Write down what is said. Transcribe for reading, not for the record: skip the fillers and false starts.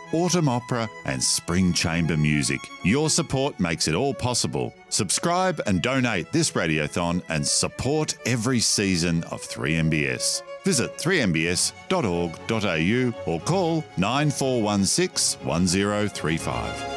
autumn opera and spring chamber music. Your support makes it all possible. Subscribe and donate this radiothon and support every season of 3MBS. Visit 3mbs.org.au or call 9416 1035.